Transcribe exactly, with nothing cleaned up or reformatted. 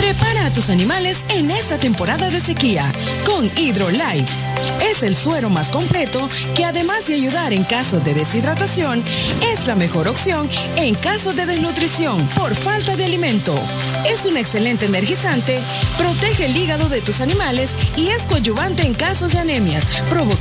Prepara a tus animales en esta temporada de sequía con HydroLife. Es el suero más completo que, además de ayudar en caso de deshidratación, es la mejor opción en caso de desnutrición por falta de alimento. Es un excelente energizante, protege el hígado de tus animales y es coadyuvante en casos de anemias, provocando